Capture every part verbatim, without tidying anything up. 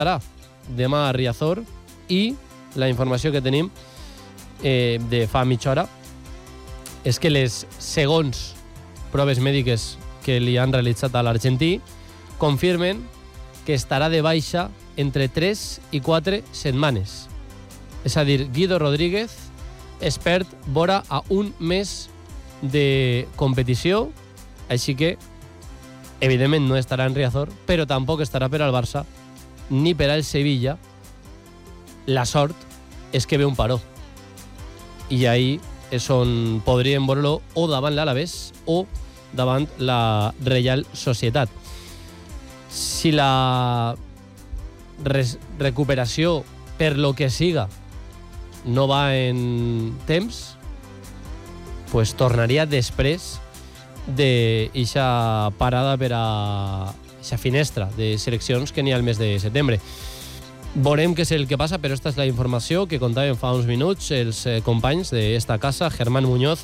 estarà demà a Riazor i la informació que tenim eh, de fa mitja hora és que les segons proves mèdiques que li han realitzat a l'argentí confirmen que estarà de baixa entre tres i quatre setmanes. És a dir, Guido Rodríguez es perd vora a un mes de competició, així que evidentment no estarà en Riazor, però tampoc estarà per al Barça ni per al Sevilla. La sort és que ve un paró i ahí és on podríem veure-lo o davant l'Alavés o davant la Reial Societat. Si la res- recuperació per lo que siga no va en temps, pues tornaria després d'eixa parada per a eixa finestra de seleccions que n'hi ha al mes de setembre. Veurem què és el que passa, però esta és la informació que contaven fa uns minuts els eh, companys d'esta casa, Germán Muñoz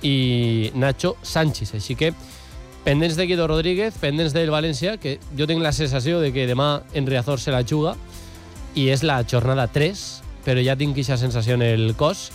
i Nacho Sánchez. Així que pendents de Guido Rodríguez, pendents del València, que jo tinc la sensació de que demà en Riazor se la juga i és la jornada tres, però ja tinc aquesta sensació en el cos.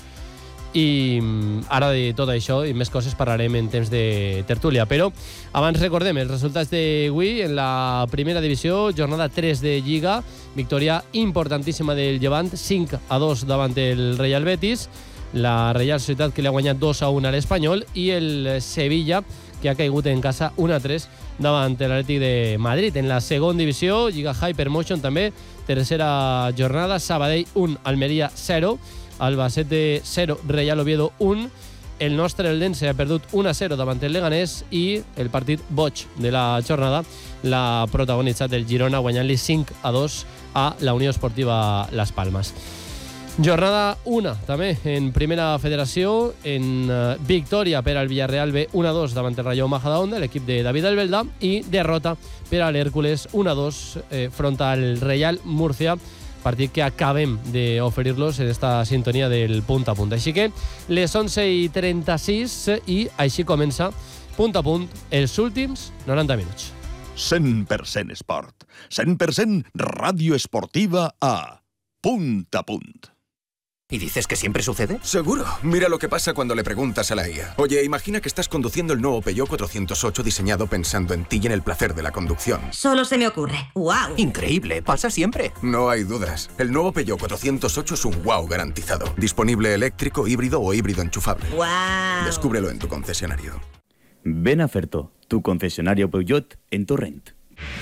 I ara de tot això i més coses parlarem en temps de tertúlia. Però abans recordem els resultats d'avui en la primera divisió, jornada tres de Lliga, victòria importantíssima del Llevant, cinc a dos davant el Real Betis, la Reial Societat que li ha guanyat dos a un a l'Espanyol i el Sevilla que ha caigut en casa un a tres davant l'Atlètic de Madrid. En la segona divisió, Lliga Hypermotion també, tercera jornada, Sabadell un, Almeria zero, Albacete zero, Real Oviedo un, el nostre Eldense ha perdut un a zero davant el Leganés i el partit boig de la jornada l'ha protagonitzat el Girona guanyant-li cinc a dos a la Unió Esportiva Las Palmas. Jornada una, també, en Primera Federació, en uh, victòria per al Villarreal B un a dos davant el Rayo Majadahonda, l'equip de David Albelda, i derrota per a l'Hèrcules un a dos eh, front al Real Murcia, partit que acabem d'oferir-los en esta sintonia del punt a punt. Així que les onze i trenta-sis i així comença punt a punt els últims noranta minuts. cent per cent esport, cent per cent ràdio esportiva a punt a punt. ¿Y dices que siempre sucede? Seguro. Mira lo que pasa cuando le preguntas a la I A. Oye, imagina que estás conduciendo el nuevo Peugeot cuatrocientos ocho diseñado pensando en ti y en el placer de la conducción. Solo se me ocurre. ¡Wow! Increíble, pasa siempre. No hay dudas. El nuevo Peugeot cuatrocientos ocho es un wow garantizado. Disponible eléctrico, híbrido o híbrido enchufable. ¡Wow! Descúbrelo en tu concesionario. Ven a Ferto, tu concesionario Peugeot en Torrent.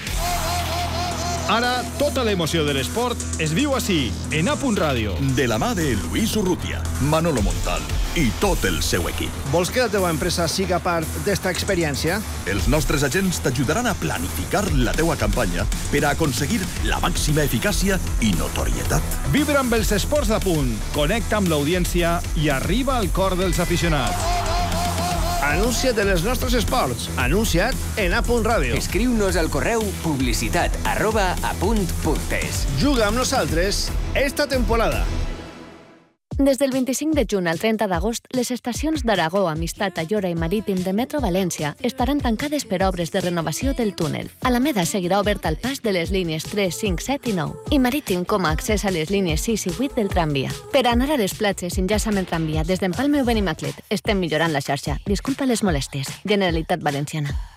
Ara, tota l'emoció de l'esport es viu així, en A Punt Ràdio. De la mà de Luis Urrutia, Manolo Montal i tot el seu equip. Vols que la teva empresa siga part d'esta experiència? Els nostres agents t'ajudaran a planificar la teua campanya per a aconseguir la màxima eficàcia i notorietat. Vibra amb els esports d'A Punt, connecta amb l'audiència i arriba al cor dels aficionats. Anuncia't en els nostres esports. Anuncia't en A Punt Ràdio. Escriu-nos al correu publicitat arroba apunt.es. Juga amb nosaltres esta temporada. Des del vint-i-cinc de juny al trenta d'agost, les estacions d'Aragó, Amistat, Ayora i Marítim de Metro València estaran tancades per obres de renovació del túnel. Alameda seguirà obert al pas de les línies tres, cinc, set i nou i Marítim com a accés a les línies sis i vuit del tramvia. Per anar a les platges, enllaça amb el tramvia des d'Empalme o Benimaclet. Estem millorant la xarxa. Disculpa les molèsties. Generalitat Valenciana.